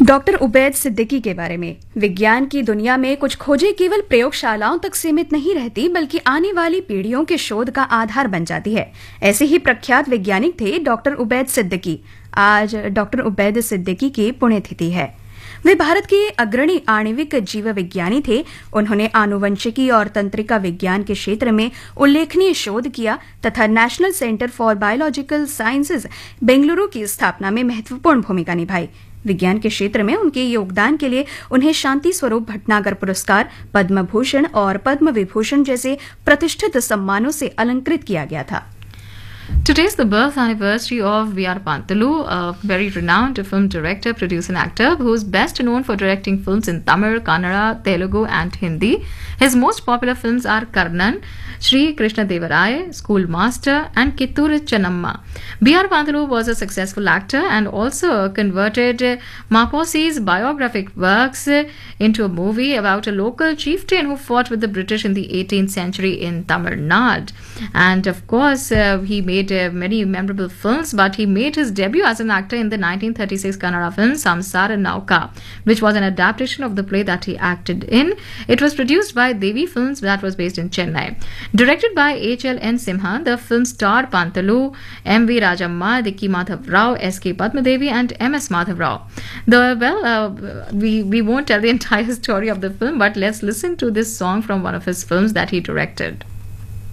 Doctor Ubaid Siddiqui के बारे में। विज्ञान की दुनिया में कुछ खोजें केवल प्रयोगशालाओं तक सीमित नहीं रहती, बल्कि आने वाली पीढ़ियों के शोध का आधार बन जाती है। ऐसे ही प्रख्यात वैज्ञानिक थे डॉक्टर उबैद सिद्दीकी। आज डॉक्टर उबैद सिद्दीकी की पुण्यतिथि है। वे भारत के अग्रणी आणविक जीव विज्ञानी थे। उन्होंने आनुवंशिकी और तंत्रिका विज्ञान के क्षेत्र में उल्लेखनीय शोध किया तथा national centre for biological sciences Bengaluru की स्थापना में महत्वपूर्ण भूमिका निभाई। विज्ञान के क्षेत्र में उनके योगदान के लिए उन्हें शांति स्वरूप भटनागर पुरस्कार, पद्म भूषण और पद्म विभूषण जैसे प्रतिष्ठित सम्मानों से अलंकृत किया गया था। Today is the birth anniversary of V.R. Pantulu, a very renowned film director, producer and actor who is best known for directing films in Tamil, Kannada, Telugu and Hindi. His most popular films are Karnan, Sri Krishna Devaraya, Schoolmaster and Kittur Channamma. B.R. Pantulu was a successful actor and also converted Maposi's biographic works into a movie about a local chieftain who fought with the British in the 18th century in Tamil Nadu. And of course, he made many memorable films, but he made his debut as an actor in the 1936 Kannada film Samsara Nauka, which was an adaptation of the play that he acted in. It was produced by Devi Films, that was based in Chennai. Directed by H.L.N. Simha, the film starred Pantulu, M.V. Rajamma, Dikki Madhav Rao, S.K. Padmadevi and M.S. Madhav Rao. We won't tell the entire story of the film, but let's listen to this song from one of his films that he directed.